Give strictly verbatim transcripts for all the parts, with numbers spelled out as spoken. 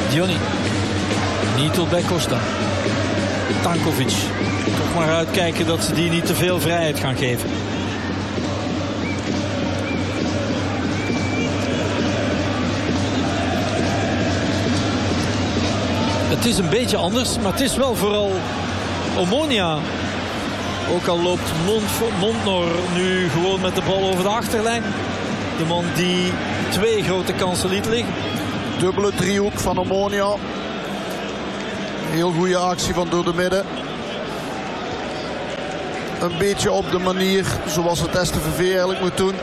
Diony. Niet tot bij Costa. Tankovic. Toch maar uitkijken dat ze die niet te veel vrijheid gaan geven. Het is een beetje anders, maar het is wel vooral Omonia. Ook al loopt Montnor nu gewoon met de bal over de achterlijn. De man die twee grote kansen liet liggen. Dubbele driehoek van Omonia. Heel goede actie van door de midden. Een beetje op de manier zoals het S T V V eigenlijk moet doen.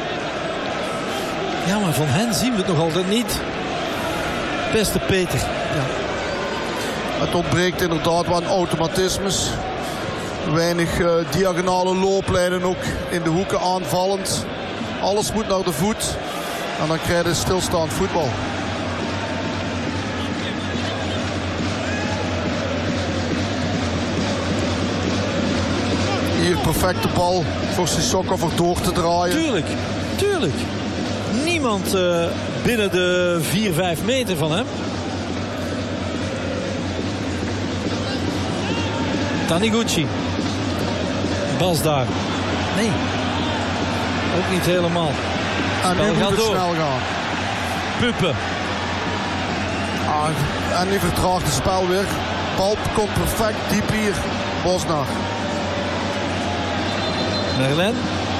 Ja, maar van hen zien we het nog altijd niet. Beste Peter. Ja. Het ontbreekt inderdaad wat automatismes. Weinig uh, diagonale looplijnen ook in de hoeken aanvallend. Alles moet naar de voet. En dan krijg je stilstaand voetbal. Hier perfecte bal voor Sissoko voor door te draaien. Tuurlijk, tuurlijk. Niemand uh, binnen de vier vijf meter van hem. Taniguchi. Bas daar. Nee. Ook niet helemaal. En nu moet het door. Snel gaan. Puppen. Ah, en nu vertraagt het spel weer. Bal komt perfect diep hier. Bosnaar. Merlin.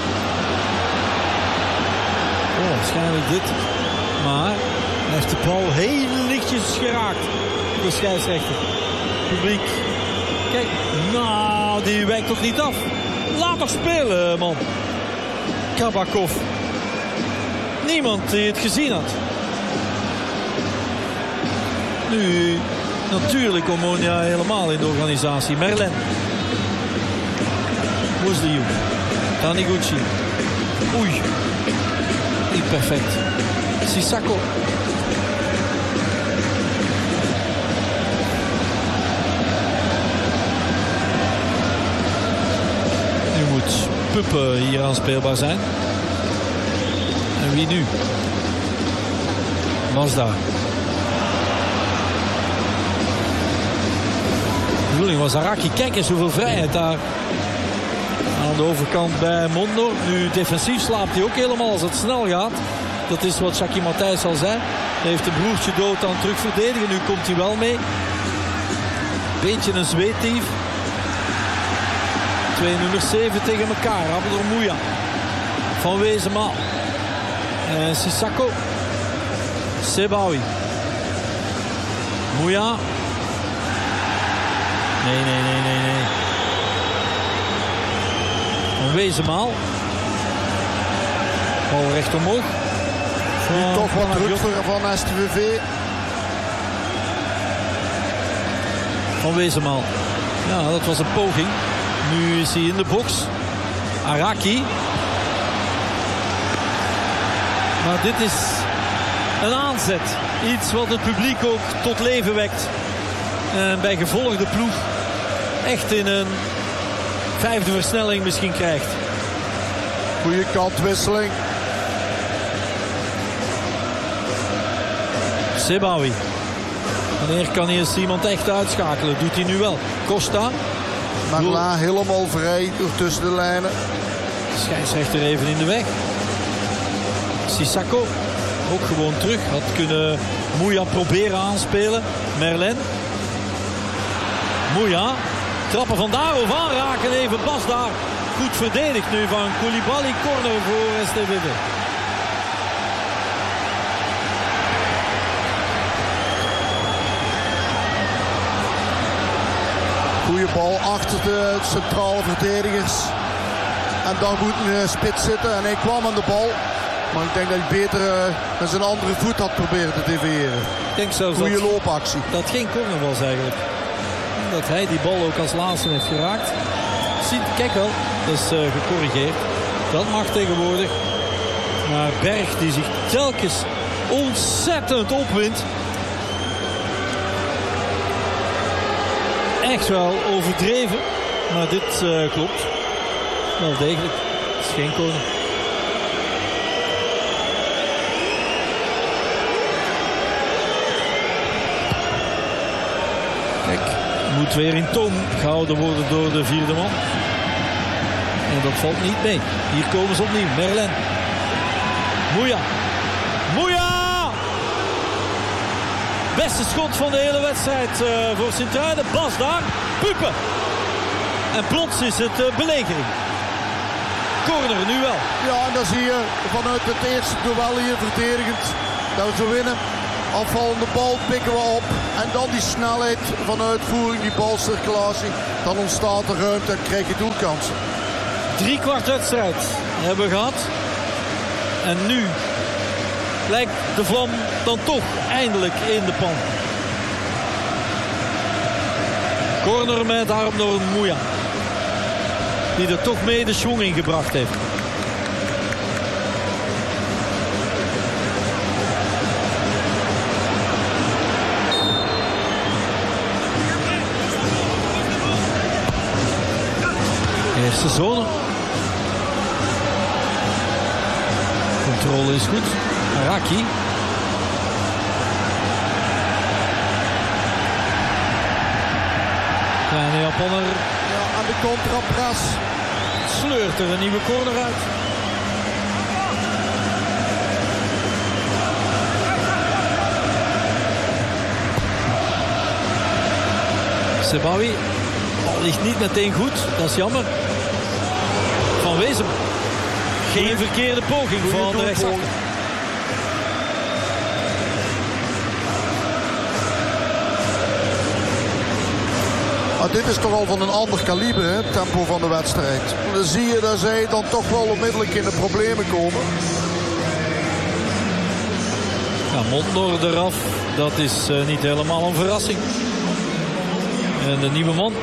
Oh, waarschijnlijk dit. Maar hij heeft de bal heel lichtjes geraakt. De scheidsrechter. Publiek. Kijk, nou, die wijkt toch niet af. Laat toch spelen, man. Kabakov. Niemand die het gezien had. Nu, natuurlijk Omonia helemaal in de organisatie. Merlin. Moesliu. Taniguchi. Oei. Niet perfect. Sissako. Nu moet Puppen hier aanspeelbaar zijn. En wie nu? Mazda. De bedoeling was Araki. Kijk eens hoeveel vrijheid daar aan de overkant bij Mondo. Nu defensief slaapt hij ook helemaal als het snel gaat. Dat is wat Jackie Matthijs al zei. Hij heeft een broertje dood aan het terugverdedigen. Nu komt hij wel mee. Beetje een zweetdief. Twee nummers zeven tegen elkaar. Abdelor Mouya. Van Wezenmaal. En Sissako. Sebawi. Mouya. Nee, nee, nee, nee, nee. Van Wezenmaal. Bal recht omhoog. Nu toch wat druk van S T V V. Van Wezenmaal. Ja, dat was een poging. Nu is hij in de box. Araki. Maar dit is een aanzet. Iets wat het publiek ook tot leven wekt. En bij gevolg de ploeg echt in een vijfde versnelling misschien krijgt. Goeie kantwisseling. Sebawi. Wanneer kan hij eens iemand echt uitschakelen? Doet hij nu wel. Costa. Marla helemaal vrij tussen de lijnen. Scheidsrechter even in de weg. Sissako. Ook gewoon terug. Had kunnen Mouya proberen aanspelen. Merlin. Mouya. Trappen van daarover aanraken. Even Bas daar. Goed verdedigd nu van Koulibaly. Corner voor S T V V. Goeie bal achter de centrale verdedigers. En dan moet een spits zitten. En hij kwam aan de bal. Maar ik denk dat hij beter uh, met zijn andere voet had proberen te deviëren. Ik denk zelfs Goeie dat, loopactie. Dat geen corner was eigenlijk. Dat hij die bal ook als laatste heeft geraakt. Ziet, kijk wel, dat is uh, gecorrigeerd. Dat mag tegenwoordig. Maar Berg die zich telkens ontzettend opwindt. Echt wel overdreven. Maar dit uh, klopt. Wel degelijk. Het is geen corner. Moet weer in toom gehouden worden door de vierde man. En dat valt niet mee. Hier komen ze opnieuw. Merlin. Moeja. Moeja! Beste schot van de hele wedstrijd uh, voor Sint-Truiden. Bas daar. Pupen. En plots is het uh, belegering. Corner nu wel. Ja, en dan zie je vanuit het eerste duel hier verdedigend dat we winnen. Afvallende bal pikken we op. En dan die snelheid van uitvoering, die balcirculatie. Dan ontstaat er ruimte en krijg je doelkansen. Drie kwart wedstrijd hebben we gehad. En nu lijkt de vlam dan toch eindelijk in de pan. Corner met arm door Moeja. Die er toch mee de schwung in gebracht heeft. Eerste zone. Controle is goed. Araki. Kleine Japanner. Ja, aan de contrapras. Sleurt er een nieuwe corner uit. Sebawi. Bal ligt niet meteen goed. Dat is jammer. Van Wezen. Geen verkeerde poging van de rechtsachter. Maar dit is toch al van een ander kaliber, hè, het tempo van de wedstrijd. Dan zie je dat zij dan toch wel onmiddellijk in de problemen komen. Ja, Mondor eraf. Dat is uh, niet helemaal een verrassing. En de nieuwe man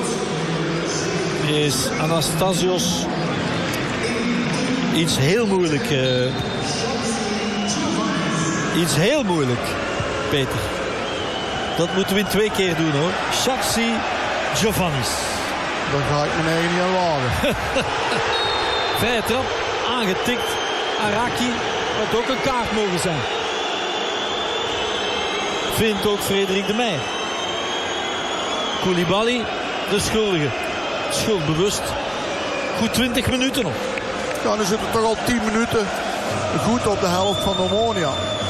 is Anastasios. Iets heel moeilijk. Uh, iets heel moeilijk, Peter. Dat moeten we in twee keer doen, hoor. Shaxi Giovannis. Daar ga ik me eigen niet aan wagen. Vrije trap, aangetikt. Araki, had ook een kaart mogen zijn. Vindt ook Frederik de Meijer. Koulibaly, de schuldige. Schuldbewust. Goed twintig minuten nog. Dan is het toch al tien minuten goed op de helft van Omonia.